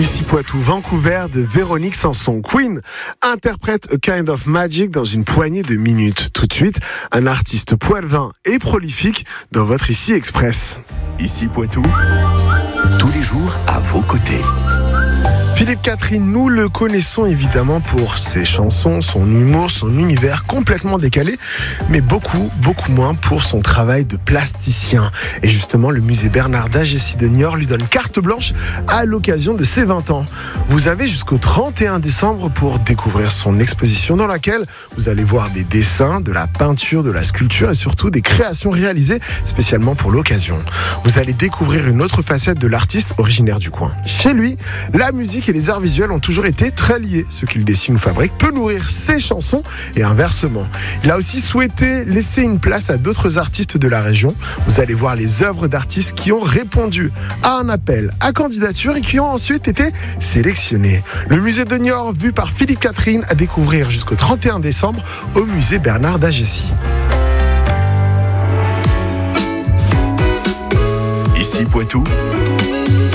Ici Poitou, Vancouver de Véronique Sanson. Queen interprète A Kind of Magic dans une poignée de minutes. Tout de suite, un artiste poilevin et prolifique dans votre Ici Express. Ici Poitou, tous les jours à vos côtés. Philippe Catherine, nous le connaissons évidemment pour ses chansons, son humour, son univers complètement décalé, mais beaucoup moins pour son travail de plasticien. Et justement, le musée Bernard d'Agessi de Niort lui donne carte blanche à l'occasion de ses 20 ans. Vous avez jusqu'au 31 décembre pour découvrir son exposition dans laquelle vous allez voir des dessins, de la peinture, de la sculpture et surtout des créations réalisées spécialement pour l'occasion. Vous allez découvrir une autre facette de l'artiste originaire du coin. Chez lui, la musique et les arts visuels ont toujours été très liés. Ce qu'il dessine ou fabrique peut nourrir ses chansons et inversement. Il a aussi souhaité laisser une place à d'autres artistes de la région. Vous allez voir les œuvres d'artistes qui ont répondu à un appel à candidature et qui ont ensuite été sélectionnés. Le musée de Niort, vu par Philippe Catherine, à découvrir jusqu'au 31 décembre au musée Bernard d'Agessi. Ici Poitou,